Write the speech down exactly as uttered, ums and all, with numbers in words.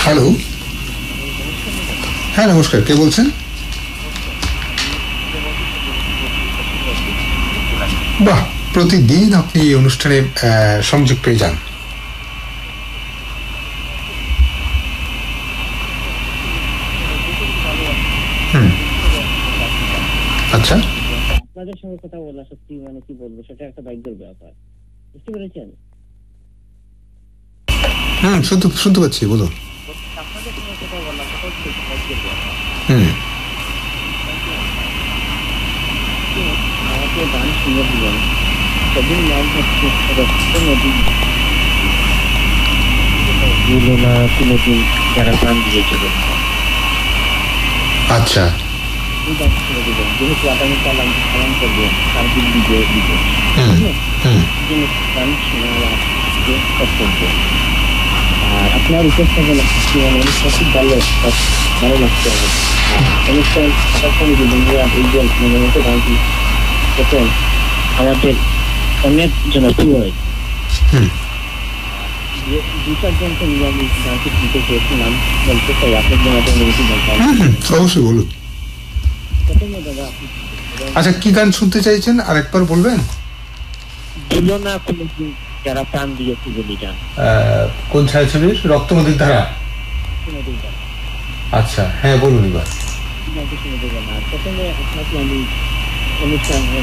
Hello, হ্যাঁ নমস্কার, কে বলছেন? বাহ, প্রতিদিন আপনি এই অনুষ্ঠানে সংযোগ পেয়ে যান। হুম, আচ্ছা। আপনাদের সঙ্গে কথা বলা সত্যি মানে কি বলবো, সেটা একটা ভাগ্যের ব্যাপার, বুঝতে পেরেছেন? হুম, শুনতে শুনতে পাচ্ছি, বলুন। আপনাদের সঙ্গে কথা বলা সেটা হচ্ছে ভাগ্যের ব্যাপার। হুম, আমাকে গান শুনে দিলেন, সেদিন নাম হচ্ছে রক্ত নদী, ভুলো না কোনোদিন যারা গান দিয়েছিল। আচ্ছা। এই গান শুনে দিলেন, যেহেতু আগামীকাল আমি পালন করবো কার্গিল বিজয় দিবস, হুম হুম গান শোনা কর্তব্য। আর আপনার উপস্থাপনা মানে অনুষ্ঠান খুব ভালো ভালো লাগছে আমার। অনুষ্ঠান থাকার সঙ্গে যে বন্ধুরা এই যে মানে মতো গানটি করতেন, আমাদের অনেক জনপ্রিয় হয়। দু চারজনকে নিয়ে আমি গানটি শুনতে চেয়েছি, নাম বলতে চাই, আপনার জন্য অনুমতি দরকার। অবশ্যই বলুন। প্রথমে দাদা আপনি আচ্ছা, কি গান শুনতে চাইছেন আরেকবার বলবেন? ভুলো না কোনোদিন যারা প্রাণ দিয়েছে বলি গান। কোন ছায়াছবির? রক্ত নদীর ধারা। আচ্ছা, হ্যাঁ বলুন এবার। প্রথমে আপনাকে আমি অনুষ্ঠান